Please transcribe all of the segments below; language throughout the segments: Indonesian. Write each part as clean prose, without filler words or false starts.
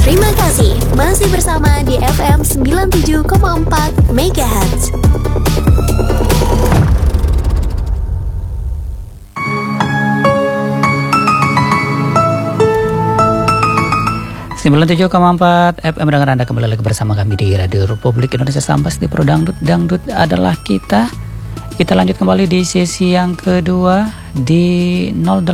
Terima kasih masih bersama di FM 97,4 MHz. 97,4 FM dengan Anda kembali lagi bersama kami di Radio Republik Indonesia Sambas di Pro Dangdut. Dangdut adalah kita. Kita lanjut kembali di sesi yang kedua di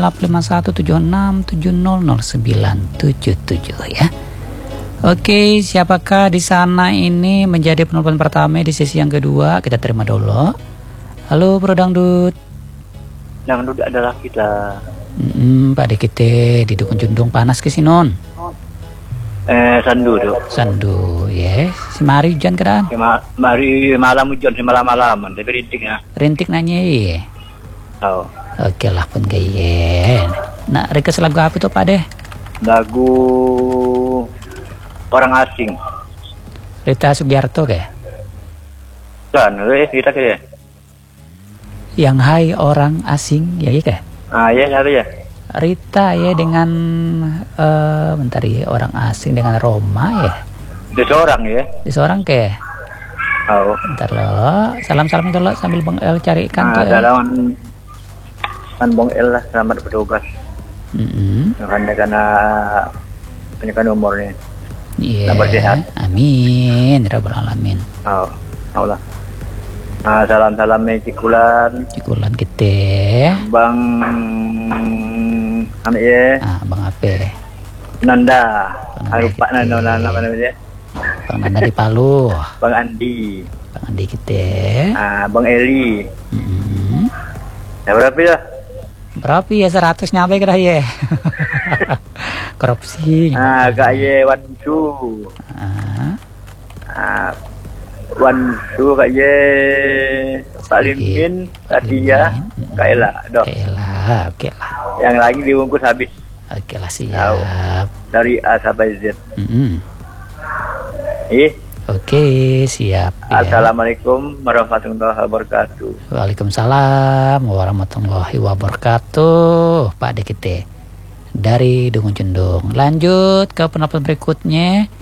085176700977 ya. Oke, siapakah di sana ini menjadi penelpon pertama di sesi yang kedua? Kita terima dulu. Halo Pro Dangdut. Dangdut adalah kita. Pak de kita di Dukun Jundung panas ke sinon. Sandu tu. Sandu, yes. Si mari hujan keadaan. Mari malam hujan, si malam-malaman. Tapi rintik ya. Rintik nanya ye. Oh. Oke lah pun gaya. Nah, request lagu apa tuh Pak deh? Lagu orang asing. Rita Sugiarto ke? Kan, kita ke. Yang hai orang asing, ya iya ke? Ah, ya, ada ya. Rita ya dengan bentar ya, orang asing dengan Roma ya. Dia seorang ya. Di seorang ke? Oh. Bentar lo, salam-salam dulu sambil Bang El carikan tuh. Salaman kan Bang El lah, selamat bertugas. Karena penyekan umurnya. Iya. Tambah sehat. Amin, Rabbal Alamin. Oh, Allah. Salam-salamnya Cikulan kita. Bang Amie. Bang Ape. Nanda. Pak Nanda apa namanya? Bang Nanda di Palu. Bang Andi. Bang Andi kita. Bang Eli. Ya berapa ya? Berapa ya 100 nyampe kira ya. Korupsi. Kak Ye Wansu. Wansu Kak Ye Pak Limin, Kadia, Kak Ela, dok. Ela, oke lah. Yang lagi dibungkus habis. Oke lah, siap. Dari A sampai Z. Oke, siap. Assalamualaikum warahmatullahi wabarakatuh. Waalaikumsalam warahmatullahi wabarakatuh. Pak Dekite dari Dungun Jundung. Lanjut ke penelpon berikutnya.